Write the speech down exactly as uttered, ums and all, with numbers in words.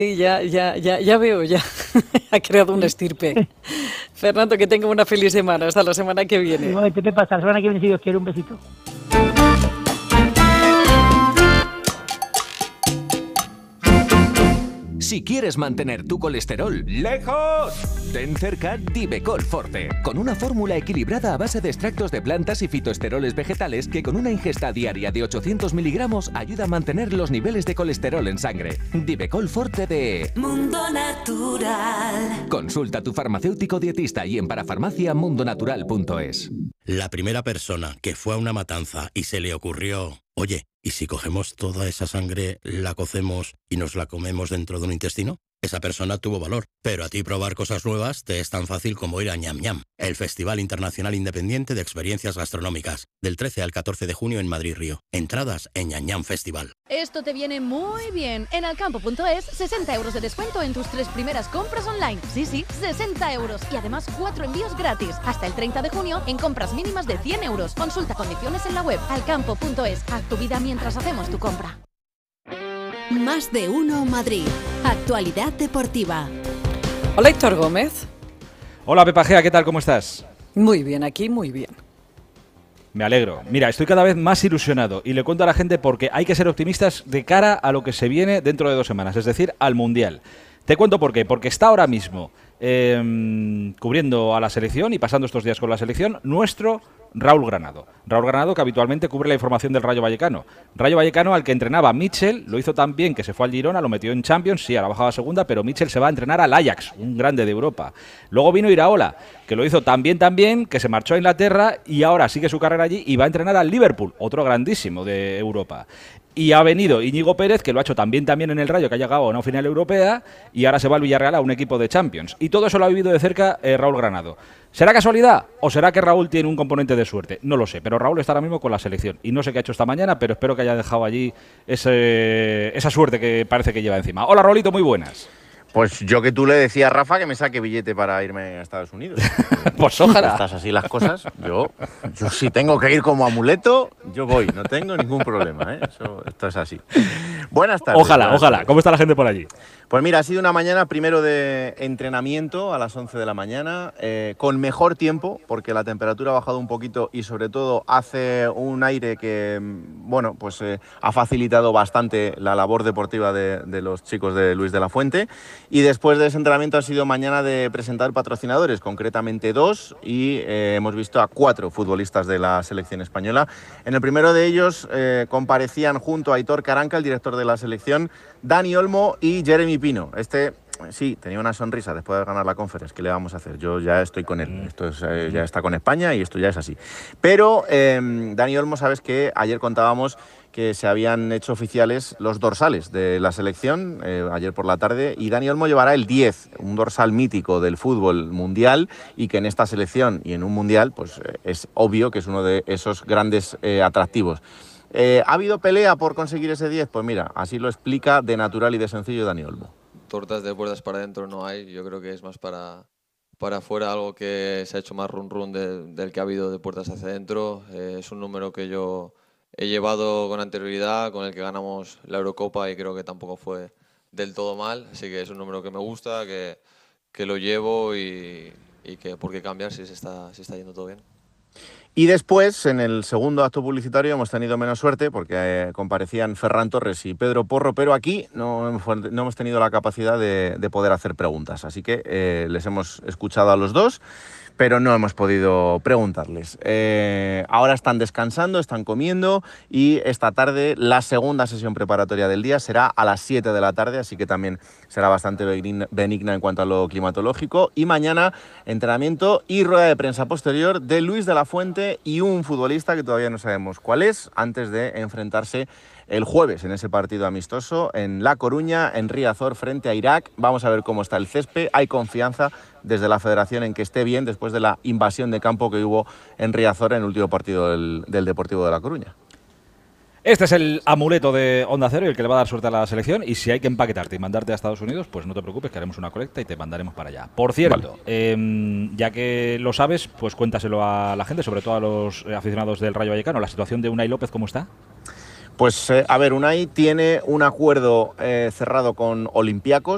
Sí, ya, ya, ya, ya veo, ya ha creado una estirpe. Fernando, que tenga una feliz semana. Hasta la semana que viene. Igualmente, Pepa, hasta la semana que viene, si Dios quiere, un besito. Si quieres mantener tu colesterol lejos, ten cerca Divecol Forte, con una fórmula equilibrada a base de extractos de plantas y fitoesteroles vegetales que con una ingesta diaria de ochocientos miligramos ayuda a mantener los niveles de colesterol en sangre. Divecol Forte de Mundo Natural. Consulta a tu farmacéutico dietista y en parafarmacia mundonatural punto es. La primera persona que fue a una matanza y se le ocurrió, oye, ¿y si cogemos toda esa sangre, la cocemos y nos la comemos dentro de un intestino? Esa persona tuvo valor, pero a ti probar cosas nuevas te es tan fácil como ir a Ñam Ñam, el Festival Internacional Independiente de Experiencias Gastronómicas, del trece al catorce de junio en Madrid Río. Entradas en Ñam Ñam Festival. Esto te viene muy bien. En alcampo punto es, sesenta euros de descuento en tus tres primeras compras online. Sí, sí, sesenta euros. Y además cuatro envíos gratis. Hasta el treinta de junio en compras mínimas de cien euros. Consulta condiciones en la web alcampo punto es. Haz tu vida mientras hacemos tu compra. Más de uno Madrid. Actualidad deportiva. Hola, Héctor Gómez. Hola, Pepa Gea, ¿qué tal? ¿Cómo estás? Muy bien, aquí muy bien. Me alegro. Mira, estoy cada vez más ilusionado y le cuento a la gente porque hay que ser optimistas de cara a lo que se viene dentro de dos semanas, es decir, al Mundial. Te cuento por qué. Porque está ahora mismo eh, cubriendo a la selección y pasando estos días con la selección nuestro Raúl Granado. Raúl Granado, que habitualmente cubre la información del Rayo Vallecano. Rayo Vallecano al que entrenaba Mitchell, lo hizo tan bien que se fue al Girona, lo metió en Champions, sí, ahora bajaba a segunda, pero Mitchell se va a entrenar al Ajax, un grande de Europa. Luego vino Iraola, que lo hizo tan bien, tan bien, que se marchó a Inglaterra y ahora sigue su carrera allí y va a entrenar al Liverpool, otro grandísimo de Europa. Y ha venido Íñigo Pérez, que lo ha hecho también también en el Rayo, que ha llegado a una final europea, y ahora se va al Villarreal a un equipo de Champions. Y todo eso lo ha vivido de cerca eh, Raúl Granado. ¿Será casualidad o será que Raúl tiene un componente de suerte? No lo sé, pero Raúl está ahora mismo con la selección. Y no sé qué ha hecho esta mañana, pero espero que haya dejado allí ese, esa suerte que parece que lleva encima. Hola, Raulito, muy buenas. Pues yo que tú le decía a Rafa que me saque billete para irme a Estados Unidos. Pues ojalá. Estás así las cosas. Yo, yo si tengo que ir como amuleto, yo voy. No tengo ningún problema, ¿eh? Eso, esto es así. Buenas tardes. Ojalá, buenas ojalá. tardes. ¿Cómo está la gente por allí? Pues mira, ha sido una mañana primero de entrenamiento a las once de la mañana, eh, con mejor tiempo, porque la temperatura ha bajado un poquito y sobre todo hace un aire que, bueno, pues eh, ha facilitado bastante la labor deportiva de, de los chicos de Luis de la Fuente. Y después de ese entrenamiento ha sido mañana de presentar patrocinadores, concretamente dos, y eh, hemos visto a cuatro futbolistas de la selección española. En el primero de ellos eh, comparecían junto a Aitor Karanka, el director de la selección, Dani Olmo y Jeremy Pino. Este, sí, tenía una sonrisa después de ganar la Conference. ¿Qué le vamos a hacer? Yo ya estoy con él. Esto es, eh, ya está con España y esto ya es así. Pero eh, Dani Olmo, sabes que ayer contábamos que se habían hecho oficiales los dorsales de la selección eh, ayer por la tarde, y Dani Olmo llevará el diez, un dorsal mítico del fútbol mundial, y que en esta selección y en un mundial pues eh, es obvio que es uno de esos grandes eh, atractivos. Eh, ¿Ha habido pelea por conseguir ese diez? Pues mira, así lo explica de natural y de sencillo Dani Olmo. Tortas de puertas para adentro no hay, yo creo que es más para, para afuera, algo que se ha hecho más run run de, del que ha habido de puertas hacia adentro. Eh, es un número que yo he llevado con anterioridad, con el que ganamos la Eurocopa y creo que tampoco fue del todo mal, así que es un número que me gusta, que, que lo llevo y, y que por qué cambiar si se está, si está yendo todo bien. Y después, en el segundo acto publicitario, hemos tenido menos suerte porque eh, comparecían Ferran Torres y Pedro Porro, pero aquí no hemos, no hemos tenido la capacidad de, de poder hacer preguntas. Así que eh, les hemos escuchado a los dos, pero no hemos podido preguntarles. Eh, ahora están descansando, están comiendo, y esta tarde la segunda sesión preparatoria del día será a las siete de la tarde, así que también será bastante benigna en cuanto a lo climatológico. Y mañana entrenamiento y rueda de prensa posterior de Luis de la Fuente y un futbolista que todavía no sabemos cuál es, antes de enfrentarse el jueves en ese partido amistoso en La Coruña, en Riazor, frente a Irak. Vamos a ver cómo está el césped. Hay confianza desde la federación en que esté bien después de la invasión de campo que hubo en Riazor en el último partido del, del Deportivo de La Coruña. Este es el amuleto de Onda Cero y el que le va a dar suerte a la selección. Y si hay que empaquetarte y mandarte a Estados Unidos, pues no te preocupes, que haremos una colecta y te mandaremos para allá. Por cierto, vale. eh, ya que lo sabes, pues cuéntaselo a la gente, sobre todo a los aficionados del Rayo Vallecano. ¿La situación de Unai López cómo está? Pues, eh, a ver, Unai tiene un acuerdo eh, cerrado con Olympiacos.